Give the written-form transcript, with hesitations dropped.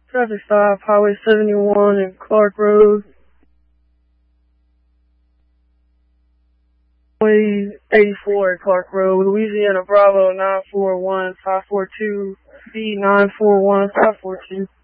Traffic stop, Highway 71 and Clark Road. Highway 84 at Clark Road, Louisiana Bravo 941-542, B941-542.